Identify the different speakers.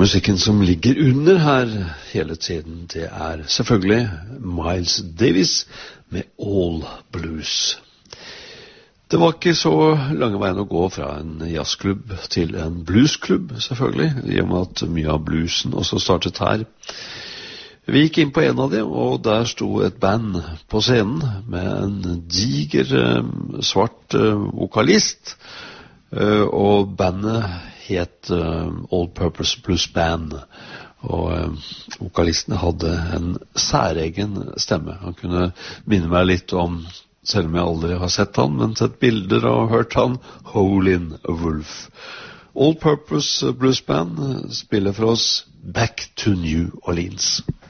Speaker 1: Musikken som ligger under her hele tiden, det selvfølgelig Miles Davis med All Blues. Det var ikke så lange veien å gå fra en jazzklubb til en bluesklubb, selvfølgelig, i og med at mye av bluesen også startet her. Vi gikk inn på en av dem, og der sto et band på scenen med en diger svart vokalist, og bandet het All Purpose Blues Band, og vokalisten hadde en særegen stemme. Han kunne minne meg litt om, selv om jeg aldri har sett han, men sett bilder og hørt han, Howlin' Wolf. All Purpose Blues Band spiller for oss Back to New Orleans.